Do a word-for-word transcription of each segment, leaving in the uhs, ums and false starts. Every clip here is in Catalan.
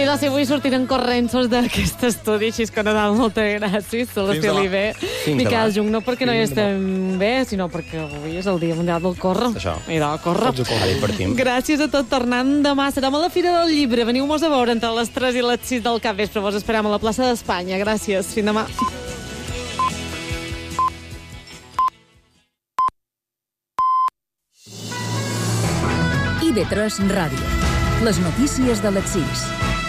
I no sé, vull sortir en corrents d'aquest estudi, així que no dalt moltes gràcies. Se l'estiu bé. Miquel Jung, no perquè no hi estem bé, sinó perquè avui és el Dia Mundial del Córrer. Això. I de córrer. Gràcies a tot. Tornant demà, serem a la Fira del Llibre. Veniu-mos a veure entre les tres i les sis del capvespre. Vos esperem a la plaça d'Espanya. Gràcies. Fins demà. I de tres Ràdio. Les notícies de les sis.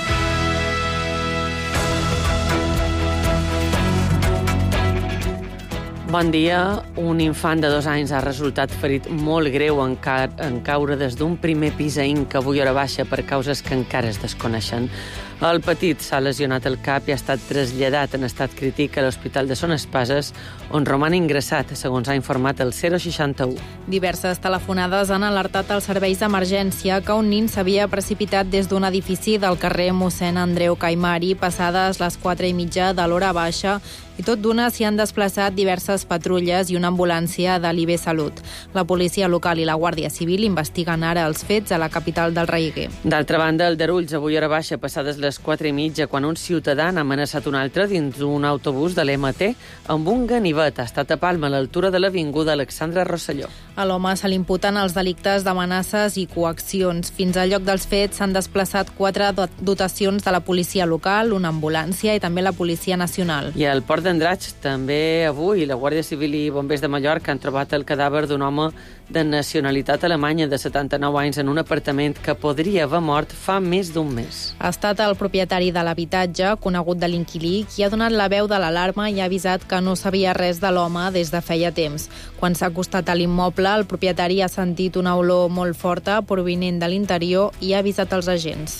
Bon dia. Un infant de dos anys ha resultat ferit molt greu en, ca en caure des d'un primer pis a Inca, avui hora baixa, per causes que encara es desconeixen. El petit s'ha lesionat el cap i ha estat traslladat en estat crític a l'Hospital de Son Espases, on roman ingressat, segons ha informat el zero seixanta-u. Diverses telefonades han alertat els serveis d'emergència que un nin s'havia precipitat des d'un edifici del carrer mossèn Andreu Caimari passades les quatre i mitja de l'hora baixa, i tot d'una s'hi han desplaçat diverses patrulles i una ambulància de l'I B Salut. La policia local i la Guàrdia Civil investiguen ara els fets a la capital del Raiguer. D'altra banda, el d'Arulls, avui hora baixa, passades les quatre i mitja, quan un ciutadà ha amenaçat un altre dins d'un autobús de l'M T amb un ganivet. Ha estat a Palma, a l'altura de l'avinguda Alexandre Rosselló. A l'home se li imputen els delictes d'amenaces i coaccions. Fins al lloc dels fets s'han desplaçat quatre dotacions de la policia local, una ambulància i també la Policia Nacional. I al Port d'Andratx, també avui, la Guàrdia Civil i Bombers de Mallorca han trobat el cadàver d'un home de nacionalitat alemanya de setanta-nou anys en un apartament que podria haver mort fa més d'un mes. Ha estat el propietari de l'habitatge, conegut de l'inquilí, qui ha donat la veu de l'alarma i ha avisat que no sabia res de l'home des de feia temps. Quan s'ha acostat a l'immoble, el propietari ha sentit una olor molt forta provinent de l'interior i ha avisat els agents.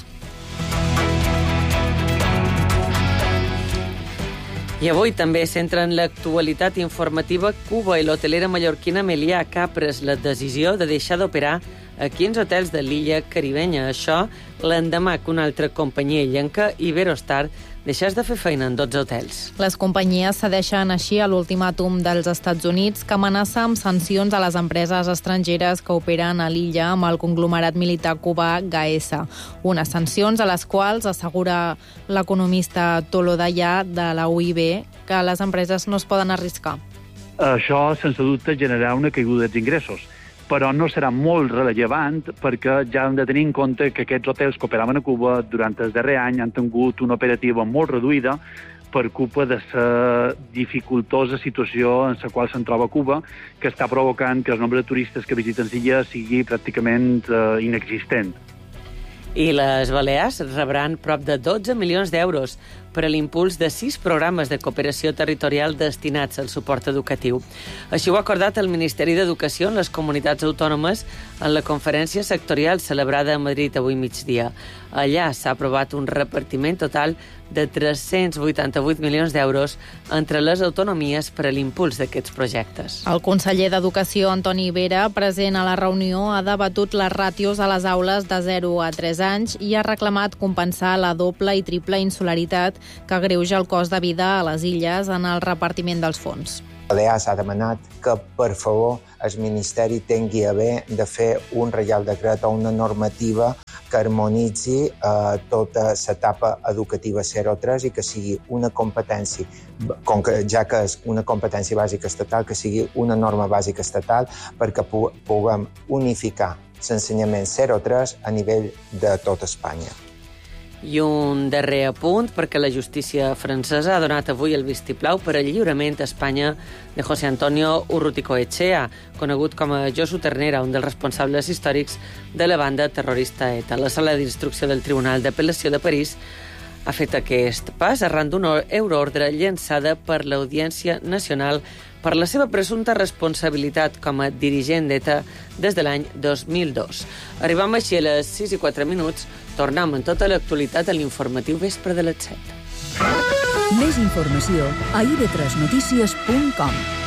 I avui també centra en l'actualitat informativa Cuba i l'hotelera mallorquina Melià, que ha pres la decisió de deixar d'operar a quinze hotels de l'illa caribenya. Això l'endemà que una altra companyia illenca, Iberostar, deixés de fer feina en dotze hotels. Les companyies cedeixen així a l'ultimàtum dels Estats Units, que amenaça amb sancions a les empreses estrangeres que operen a l'illa amb el conglomerat militar cubà Gaesa. Unes sancions a les quals assegura l'economista Tolo Dayà de la U I B que les empreses no es poden arriscar. Això, sense dubte, generarà una caiguda dels ingressos, però no serà molt rellevant perquè ja hem de tenir en compte que aquests hotels que operaven a Cuba durant el darrer any han tingut una operativa molt reduïda per culpa de la dificultosa situació en la qual se'n troba Cuba, que està provocant que el nombre de turistes que visiten l'illa sigui pràcticament eh, inexistent. I les Balears rebran prop de dotze milions d'euros per a l'impuls de sis programes de cooperació territorial destinats al suport educatiu. Així ho ha acordat el Ministeri d'Educació en les comunitats autònomes en la conferència sectorial celebrada a Madrid avui migdia. Allà s'ha aprovat un repartiment total de tres-cents vuitanta-vuit milions d'euros entre les autonomies per a l'impuls d'aquests projectes. El conseller d'Educació, Antoni Vera, present a la reunió, ha debatut les ràtios a les aules de zero a tres anys i ha reclamat compensar la doble i triple insularitat que agreuja el cost de vida a les illes en el repartiment dels fons. Balears ha demanat que, per favor, el Ministeri tingui a bé de fer un reial decret o una normativa que harmonitzi eh, tota l'etapa educativa zero a tres i que sigui una competència, com que, ja que és una competència bàsica estatal, que sigui una norma bàsica estatal perquè pu puguem unificar l'ensenyament zero a tres a nivell de tot Espanya. I un darrer apunt, perquè la justícia francesa ha donat avui el vistiplau per al lliurament a Espanya de José Antonio Urruticoetxea, conegut com a Josu Ternera, un dels responsables històrics de la banda terrorista ETA. La sala d'instrucció del Tribunal d'Apel·lació de París ha fet aquest pas arran d'una euroordre llançada per l'Audiència Nacional per la seva presumpta responsabilitat com a dirigent d'ETA des de l'any dos mil dos. Arribam així a les sis i quatre minuts. Tornem amb tota l'actualitat a l'informatiu vespre de les set. Més informació a i de tres notícies punt com.